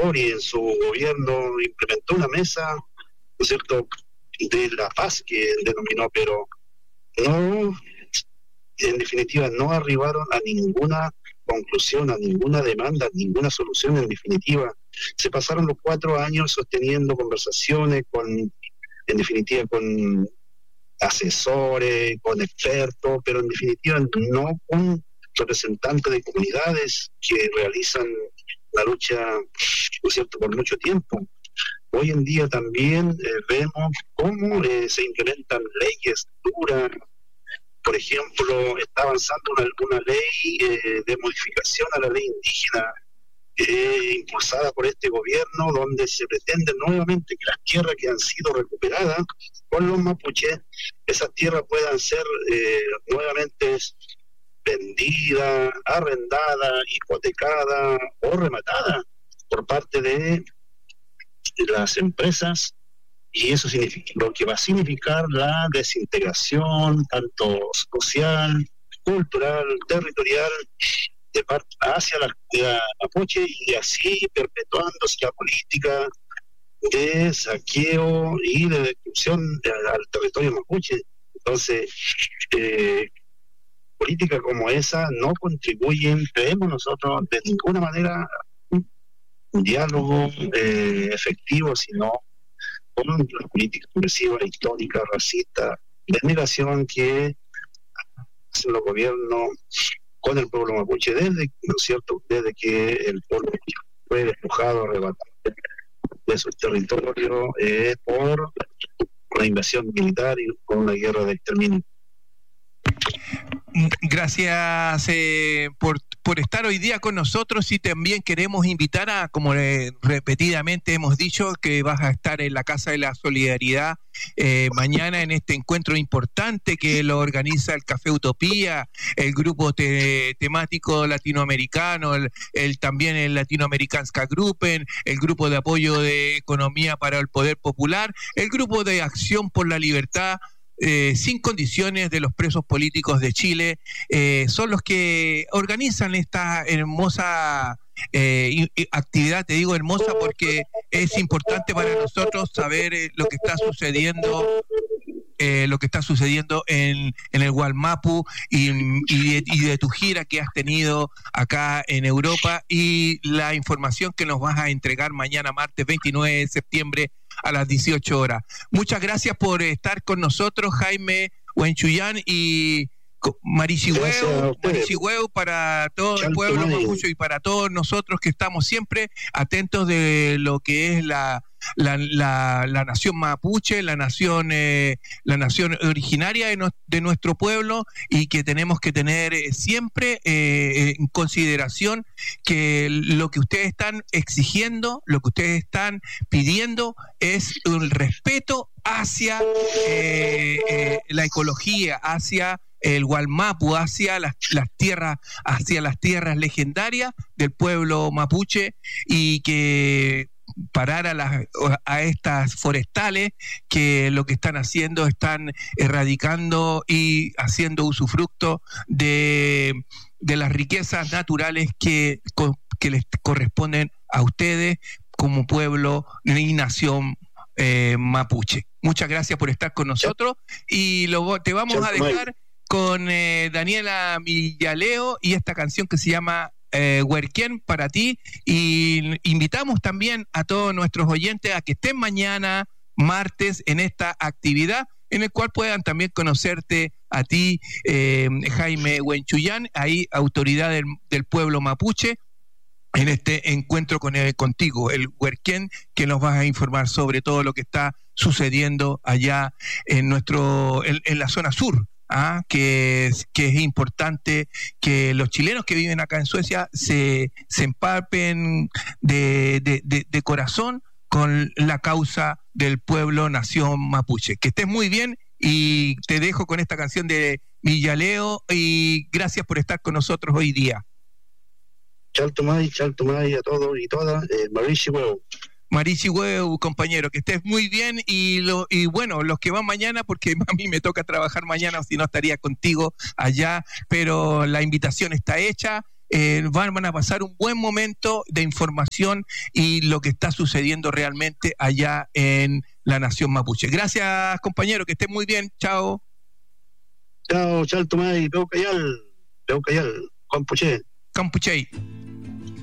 Fujimori en su gobierno implementó una mesa, ¿no es cierto?, de la paz que denominó, pero no, en definitiva, no arribaron a ninguna conclusión, a ninguna demanda, a ninguna solución en definitiva. Se pasaron los 4 años sosteniendo conversaciones en definitiva, con asesores, con expertos, pero en definitiva no con representantes de comunidades que realizan la lucha, ¿no es cierto?, por mucho tiempo. Hoy en día también vemos cómo se implementan leyes duras. Por ejemplo, está avanzando una ley de modificación a la ley indígena impulsada por este gobierno, donde se pretende nuevamente que las tierras que han sido recuperadas por los mapuches, esas tierras puedan ser nuevamente vendidas, arrendadas, hipotecadas o rematadas por parte de las empresas, y eso significa lo que va a significar la desintegración tanto social, cultural, territorial de parte hacia la comunidad mapuche, y así perpetuándose la política de saqueo y de destrucción al territorio mapuche. Entonces, políticas como esa no contribuyen, creemos nosotros, de ninguna manera un diálogo efectivo, sino con las políticas progresivas, históricas, racistas, de negación que hacen los gobiernos con el pueblo mapuche desde, ¿no es cierto?, desde que el pueblo fue despojado, arrebatado de sus territorios por la invasión militar y por una guerra de exterminio. Gracias por estar hoy día con nosotros, y también queremos invitar a, como repetidamente hemos dicho, que vas a estar en la Casa de la Solidaridad mañana en este encuentro importante que lo organiza el Café Utopía, el grupo temático latinoamericano, también el Latinoamericanska Gruppen, el grupo de apoyo de economía para el poder popular, el grupo de acción por la libertad sin condiciones de los presos políticos de Chile, son los que organizan esta hermosa actividad. Te digo hermosa porque es importante para nosotros saber lo que está sucediendo en el Wallmapu y de tu gira que has tenido acá en Europa, y la información que nos vas a entregar mañana martes 29 de septiembre a las 18 horas. Muchas gracias por estar con nosotros, Jaime Huenchuyán y Marichihue, para todo el pueblo mapuche y para todos nosotros que estamos siempre atentos de lo que es la nación mapuche, la nación originaria de nuestro pueblo, y que tenemos que tener siempre en consideración que lo que ustedes están exigiendo, lo que ustedes están pidiendo es un respeto hacia la ecología, hacia el Wallmapu, hacia las tierras legendarias del pueblo mapuche, y que parar a estas forestales que lo que están haciendo, están erradicando y haciendo usufructo de las riquezas naturales que les corresponden a ustedes como pueblo y nación mapuche. Muchas gracias por estar con nosotros, y te vamos a dejar con Daniela Millaleo y esta canción que se llama Huerquén para ti, y invitamos también a todos nuestros oyentes a que estén mañana martes en esta actividad, en el cual puedan también conocerte a ti, Jaime Huenchuyán, ahí autoridad del pueblo mapuche, en este encuentro contigo, el Huerquén, que nos vas a informar sobre todo lo que está sucediendo allá en la zona sur. Que es importante que los chilenos que viven acá en Suecia se empapen de corazón con la causa del pueblo nación mapuche. Que estés muy bien, y te dejo con esta canción de Millaleo, y gracias por estar con nosotros hoy día. Chaltumay a todos y todas, Marichihue, compañero, que estés muy bien, y bueno, los que van mañana, porque a mí me toca trabajar mañana, o si no estaría contigo allá, pero la invitación está hecha, van a pasar un buen momento de información y lo que está sucediendo realmente allá en la nación mapuche. Gracias, compañero, que estén muy bien. Chao. Chao, Tomás, Peucayal, Campuche. Campuche.